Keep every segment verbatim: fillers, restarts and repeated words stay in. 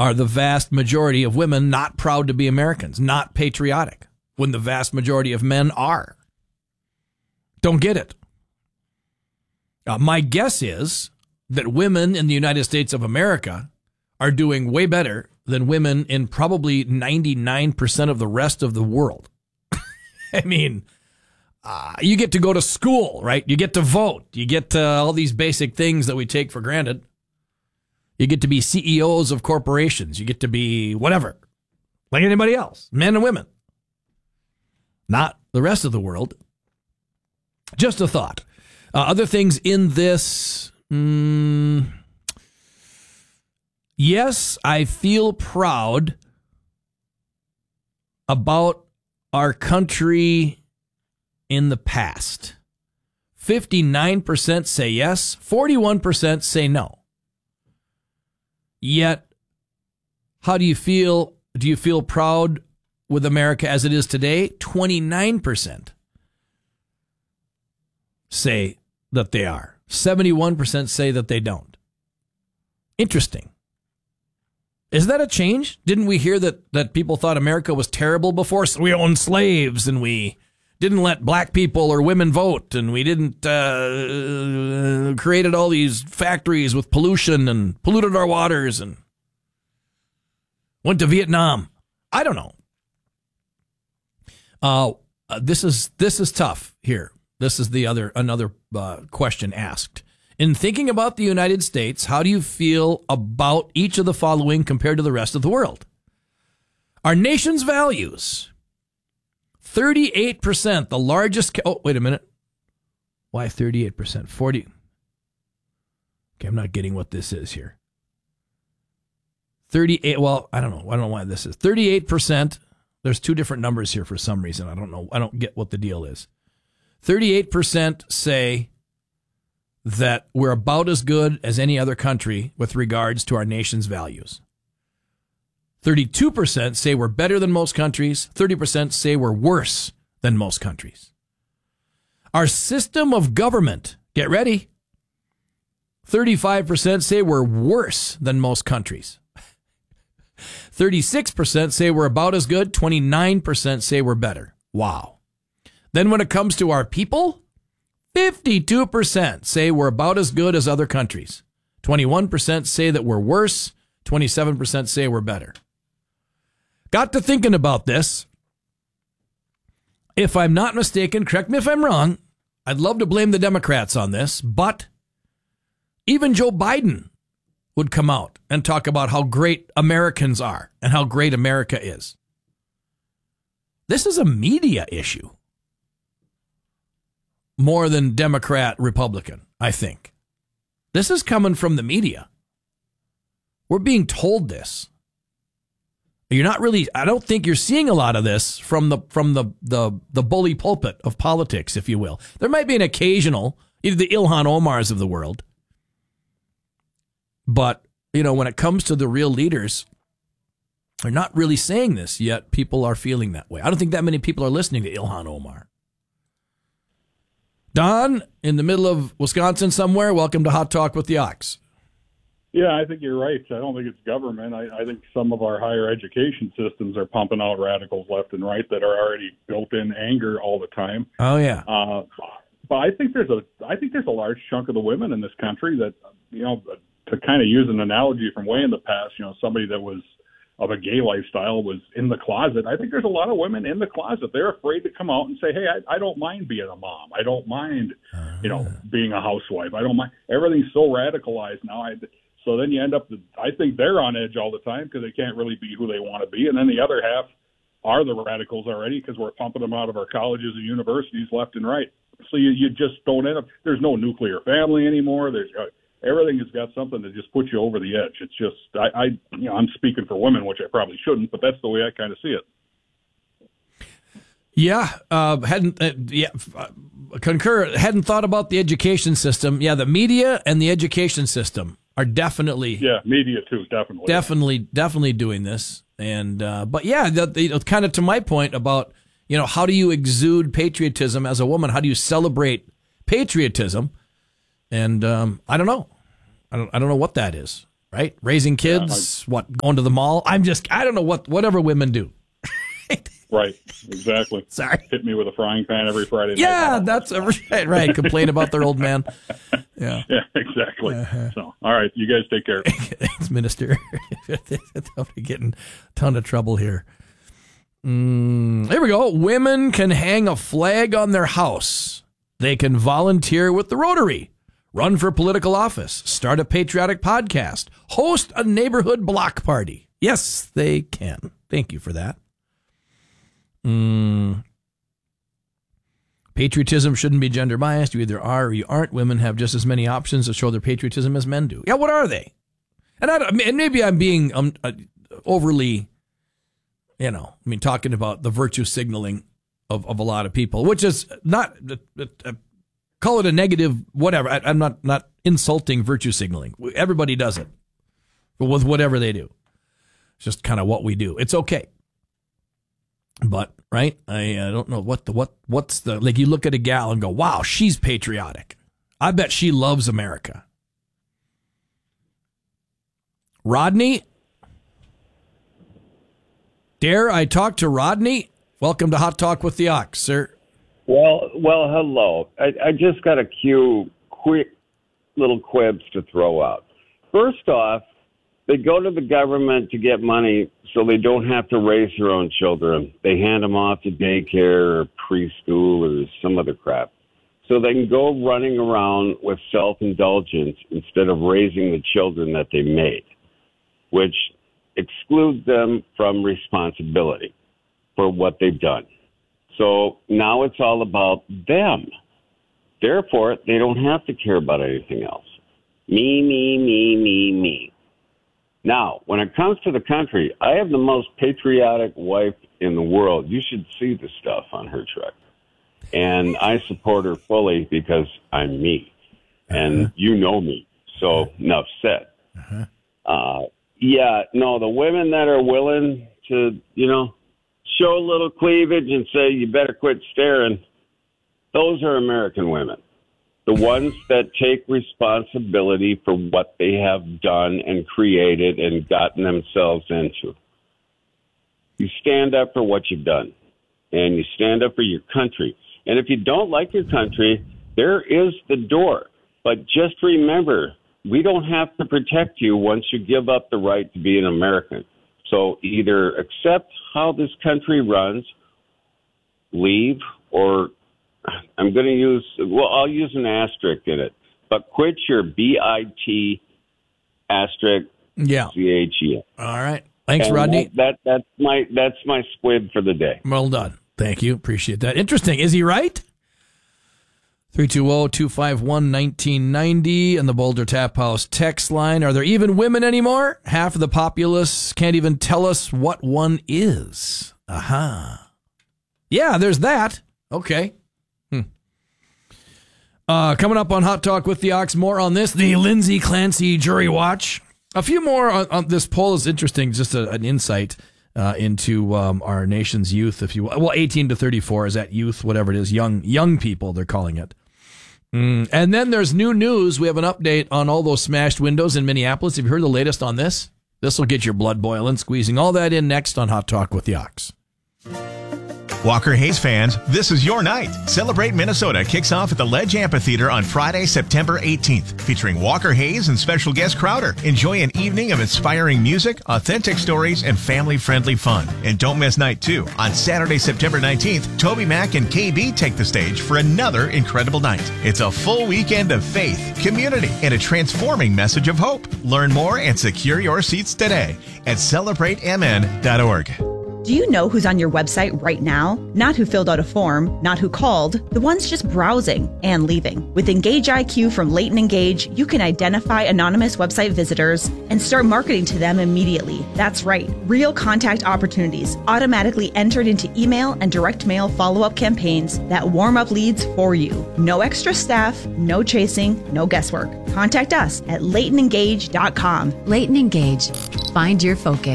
are the vast majority of women not proud to be Americans, not patriotic, when the vast majority of men are. Don't get it. Uh, my guess is that women in the United States of America are doing way better than women in probably ninety-nine percent of the rest of the world. I mean, uh, you get to go to school, right? You get to vote. You get to all these basic things that we take for granted. You get to be C E Os of corporations. You get to be whatever, like anybody else, men and women. Not the rest of the world. Just a thought. Uh, other things in this. Mm, yes, I feel proud about our country in the past. fifty-nine percent say yes, forty-one percent say no. Yet, how do you feel? Do you feel proud with America as it is today? twenty-nine percent say that they are. seventy-one percent say that they don't. Interesting. Is that a change? Didn't we hear that, that people thought America was terrible before? So we owned slaves and we didn't let black people or women vote and we didn't uh, created all these factories with pollution and polluted our waters and went to Vietnam. I don't know. Uh, this is this is tough here. This is the other another uh, question asked. In thinking about the United States, how do you feel about each of the following compared to the rest of the world? Our nation's values. thirty-eight percent, the largest. Ca- oh, wait a minute. Why thirty-eight percent? forty. Okay, I'm not getting what this is here. thirty-eight. Well, I don't know. I don't know why this is. thirty-eight percent. There's two different numbers here for some reason. I don't know. I don't get what the deal is. thirty-eight percent say that we're about as good as any other country with regards to our nation's values. thirty-two percent say we're better than most countries. thirty percent say we're worse than most countries. Our system of government, get ready, thirty-five percent say we're worse than most countries. thirty-six percent say we're about as good. twenty-nine percent say we're better. Wow. Then when it comes to our people, fifty-two percent say we're about as good as other countries. twenty-one percent say that we're worse. twenty-seven percent say we're better. Got to thinking about this. If I'm not mistaken, correct me if I'm wrong, I'd love to blame the Democrats on this, but even Joe Biden would come out and talk about how great Americans are and how great America is. This is a media issue more than Democrat, Republican, I think. This is coming from the media. We're being told this. You're not really, I don't think you're seeing a lot of this from the from the the, the bully pulpit of politics, if you will. There might be an occasional, either the Ilhan Omars of the world. But, you know, when it comes to the real leaders, they're not really saying this, yet people are feeling that way. I don't think that many people are listening to Ilhan Omar. Don, in the middle of Wisconsin somewhere, welcome to Hot Talk with the Ox. Yeah, I think you're right. I don't think it's government. I, I think some of our higher education systems are pumping out radicals left and right that are already built-in anger all the time. Oh, yeah. Uh, but I think there's a I think there's a large chunk of the women in this country that, you know, to kind of use an analogy from way in the past, you know, somebody that was of a gay lifestyle was in the closet. I think there's a lot of women in the closet. They're afraid to come out and say, hey, I, I don't mind being a mom. I don't mind, you know, being a housewife. I don't mind. Everything's so radicalized now. I, so then you end up, I think they're on edge all the time because they can't really be who they want to be. And then the other half are the radicals already because we're pumping them out of our colleges and universities left and right. So you, you just don't end up, there's no nuclear family anymore. There's uh, everything has got something that just puts you over the edge. It's just, I, I, you know, I'm speaking for women, which I probably shouldn't, but that's the way I kind of see it. Yeah, uh, hadn't uh, yeah, uh, concur. Hadn't thought about the education system. Yeah, the media and the education system are definitely yeah, media too, definitely, definitely, definitely doing this. And uh, but yeah, the, the, kind of to my point about, you know, how do you exude patriotism as a woman? How do you celebrate patriotism? And um, I don't know. I don't. I don't know what that is. right? Raising kids, yeah, I, what, going to the mall? I'm just, I don't know what, whatever women do. Right, exactly. Sorry. Hit me with a frying pan every Friday night. Yeah, that's a, right, right. Complain about their old man. Yeah, yeah, exactly. Uh-huh. So, all right, you guys take care. Thanks, Minister. I'm getting a ton of trouble here. Mm, here we go. Women can hang a flag on their house. They can volunteer with the Rotary, run for political office, start a patriotic podcast, host a neighborhood block party. Yes, they can. Thank you for that. Mm. Patriotism shouldn't be gender biased. You either are or you aren't. Women have just as many options to show their patriotism as men do. Yeah, what are they? And, I, and maybe I'm being um, uh, overly, you know, I mean, talking about the virtue signaling of, of a lot of people, which is not, uh, uh, call it a negative, whatever. I, I'm not, not insulting virtue signaling. Everybody does it with whatever they do. It's just kind of what we do. It's okay. But, right, I uh, don't know what the, what, what's the, like you look at a gal and go, wow, she's patriotic. I bet she loves America. Rodney? Dare I talk to Rodney? Welcome to Hot Talk with the Ox, sir. Well, well, hello. I, I just got a few quick little quibs to throw out. First off, they go to the government to get money so they don't have to raise their own children. They hand them off to daycare or preschool or some other crap. So they can go running around with self-indulgence instead of raising the children that they made, which excludes them from responsibility for what they've done. So now it's all about them. Therefore, they don't have to care about anything else. Me, me, me, me, me. Now, when it comes to the country, I have the most patriotic wife in the world. You should see the stuff on her truck. And I support her fully because I'm me. And uh-huh. you know me. So enough said. Uh-huh. Uh, yeah, no, the women that are willing to, you know, show a little cleavage and say, you better quit staring, those are American women. The ones that take responsibility for what they have done and created and gotten themselves into. You stand up for what you've done, and you stand up for your country. And if you don't like your country, there is the door. But just remember, we don't have to protect you once you give up the right to be an American. So either accept how this country runs, leave, or I'm going to use, well, I'll use an asterisk in it, but quit your B I T asterisk yeah. C H E. All right. Thanks, and Rodney. That, that That's my that's my squib for the day. Well done. Thank you. Appreciate that. Interesting. Is he right? three two zero, two five one, one nine nine zero and the Boulder Tap House text line. Are there even women anymore? Half of the populace can't even tell us what one is. Aha. Yeah, there's that. Okay. Uh, coming up on Hot Talk with the Ox, more on this, the Lindsay Clancy Jury Watch. A few more on, on this poll is interesting, just a, an insight uh, into um, our nation's youth, if you will. Well, eighteen to thirty-four, is that youth, whatever it is, young young people, they're calling it. Mm. And then there's new news. We have an update on all those smashed windows in Minneapolis. Have you heard the latest on this? This will get your blood boiling, squeezing all that in next on Hot Talk with the Ox. Walker Hayes fans, this is your night. Celebrate Minnesota kicks off at the Ledge Amphitheater on Friday, September eighteenth, featuring Walker Hayes and special guest Crowder. Enjoy an evening of inspiring music, authentic stories, and family-friendly fun. And don't miss night two. On Saturday, September nineteenth, Toby Mac and K B take the stage for another incredible night. It's a full weekend of faith, community, and a transforming message of hope. Learn more and secure your seats today at celebrate m n dot org. Do you know who's on your website right now? Not who filled out a form, not who called, the ones just browsing and leaving. With Engage I Q from Leighton Engage, you can identify anonymous website visitors and start marketing to them immediately. That's right, real contact opportunities automatically entered into email and direct mail follow-up campaigns that warm up leads for you. No extra staff, no chasing, no guesswork. Contact us at leighton engage dot com. Leighton Engage. Find your focus.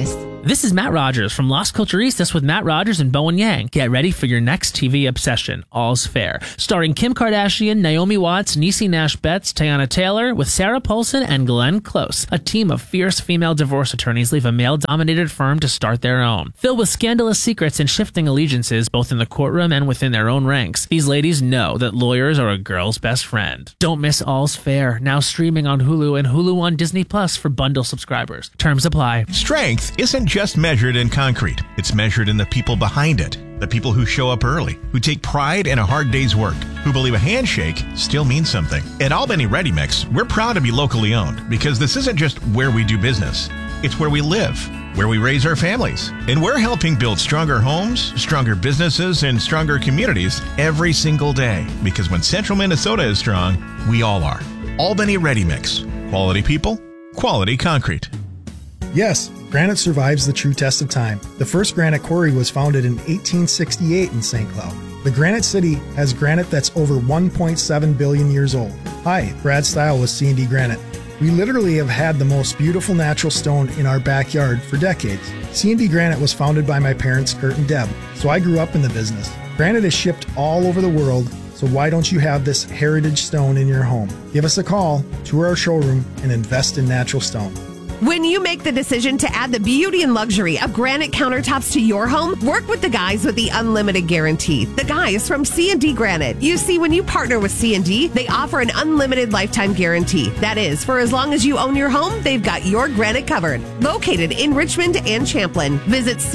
This is Matt Rogers from Las Culturistas with Matt Rogers and Bowen Yang. Get ready for your next T V obsession, All's Fair. Starring Kim Kardashian, Naomi Watts, Niecy Nash-Betts, Teyana Taylor, with Sarah Paulson and Glenn Close. A team of fierce female divorce attorneys leave a male-dominated firm to start their own. Filled with scandalous secrets and shifting allegiances, both in the courtroom and within their own ranks, these ladies know that lawyers are a girl's best friend. Don't miss All's Fair, now streaming on Hulu and Hulu on Disney Plus for bundle subscribers. Terms apply. Strength isn't just measured in concrete. It's measured in the people behind it. The people who show up early, who take pride in a hard day's work, who believe a handshake still means something. At Albany Ready Mix, we're proud to be locally owned because this isn't just where we do business. It's where we live, where we raise our families. And we're helping build stronger homes, stronger businesses, and stronger communities every single day. Because when Central Minnesota is strong, we all are. Albany Ready Mix. Quality people, quality concrete. Yes, granite survives the true test of time. The first granite quarry was founded in eighteen sixty-eight in Saint Cloud. The Granite City has granite that's over one point seven billion years old. Hi, Brad Stile with C and D Granite. We literally have had the most beautiful natural stone in our backyard for decades. C and D Granite was founded by my parents, Kurt and Deb, so I grew up in the business. Granite is shipped all over the world, so why don't you have this heritage stone in your home? Give us a call, tour our showroom, and invest in natural stone. When you make the decision to add the beauty and luxury of granite countertops to your home, work with the guys with the unlimited guarantee. The guys from C and D Granite. You see, when you partner with C and D, they offer an unlimited lifetime guarantee. That is, for as long as you own your home, they've got your granite covered. Located in Richmond and Champlin. Visit